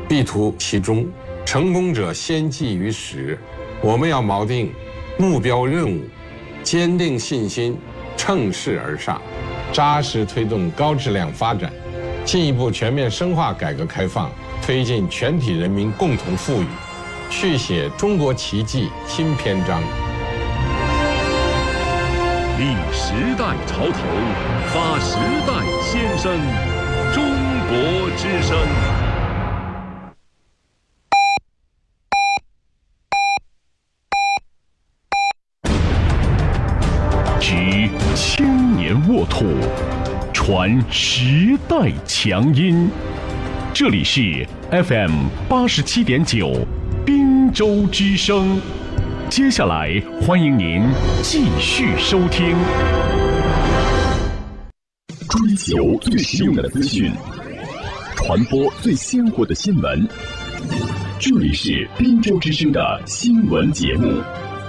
必图其中。成功者先记于始。我们要锚定目标任务，坚定信心，乘势而上，扎实推动高质量发展，进一步全面深化改革开放，推进全体人民共同富裕，续写中国奇迹新篇章。 立时代潮头，发时代先声，中国之声。执千年沃土，传时代强音。这里是 FM87.9 滨州之声。接下来欢迎您继续收听。追求最实用的资讯，传播最鲜活的新闻。这里是滨州之声的新闻节目。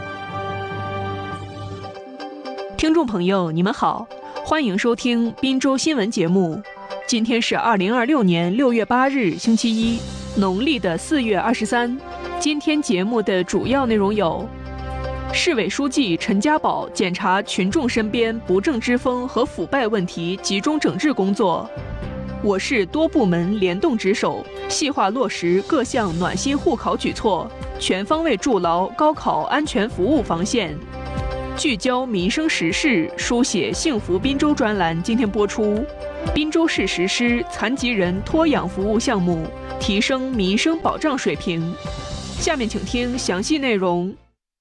听众朋友，你们好，欢迎收听滨州新闻节目。今天是2026年6月8日，星期一，农历的4月23。今天节目的主要内容有：市委书记陈家宝检查群众身边不正之风和腐败问题集中整治工作；我市多部门联动值守，细化落实各项暖心护考举措，全方位筑牢高考安全服务防线。聚焦民生时事，书写幸福滨州专栏今天播出。滨州市实施残疾人托养服务项目，提升民生保障水平。下面请听详细内容。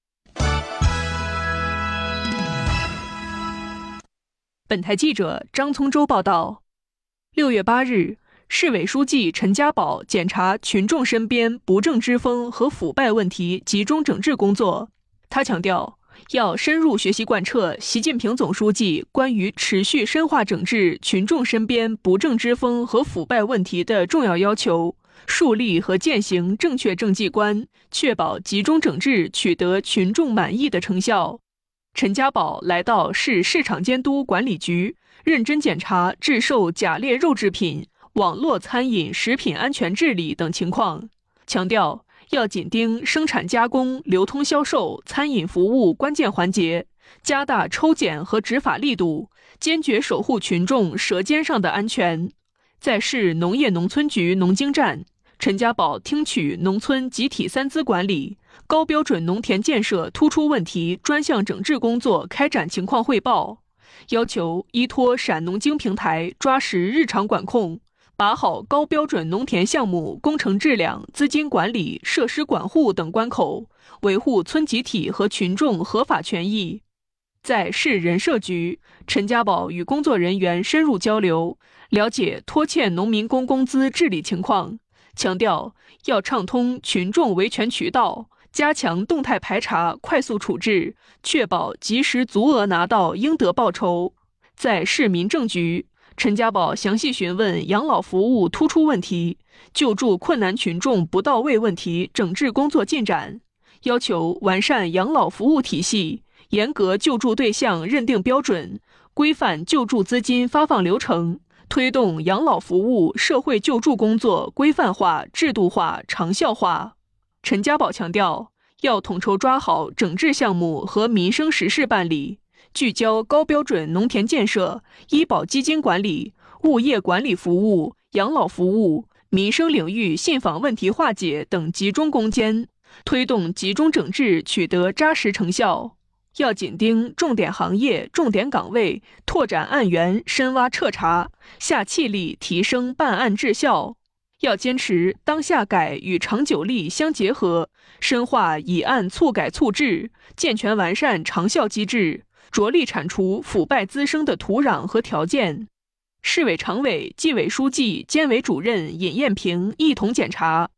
本台记者张聪洲报道，6月8日，市委书记陈家宝检查群众身边不正之风和腐败问题集中整治工作。他强调，要深入学习贯彻习近平总书记关于持续深化整治群众身边不正之风和腐败问题的重要要求，树立和践行正确政绩观，确保集中整治取得群众满意的成效。陈家宝来到市市场监督管理局，认真检查制售假劣肉制品、网络餐饮食品安全治理等情况，强调要紧盯生产加工、流通销售、餐饮服务关键环节，加大抽检和执法力度，坚决守护群众舌尖上的安全。在市农业农村局农经站，陈家宝听取农村集体三资管理、高标准农田建设突出问题专项整治工作开展情况汇报，要求依托陕农经平台抓实日常管控，把好高标准农田项目工程质量、资金管理、设施管护等关口，维护村集体和群众合法权益。在市人社局，陈家宝与工作人员深入交流，了解拖欠农民工工资治理情况，强调要畅通群众维权渠道，加强动态排查、快速处置，确保及时足额拿到应得报酬。在市民政局，陈家宝详细询问养老服务突出问题、救助困难群众不到位问题整治工作进展，要求完善养老服务体系，严格救助对象认定标准，规范救助资金发放流程，推动养老服务社会救助工作规范化、制度化、长效化。陈家宝强调，要统筹抓好整治项目和民生实事办理，聚焦高标准农田建设、医保基金管理、物业管理服务、养老服务、民生领域信访问题化解等集中攻坚，推动集中整治取得扎实成效。要紧盯重点行业、重点岗位，拓展案源，深挖彻查，下气力提升办案质效。要坚持当下改与长久力相结合，深化以案促改促治，健全完善长效机制，着力铲除腐败滋生的土壤和条件。市委常委、纪委书记、监委主任尹艳平一同检查。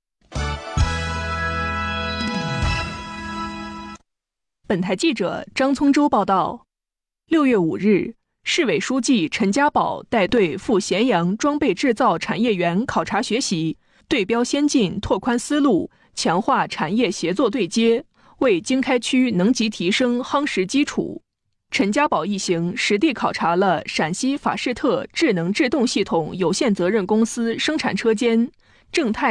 本台记者张聪洲报道，6月5日，市委书记陈家宝带队赴咸阳装备制造产业园考察学习，对标先进，拓宽思路，强化产业协作对接，为经开区能级提升夯实基础。陈家宝一行实地考察了陕西法士特智能制动系统有限责任公司生产车间、正泰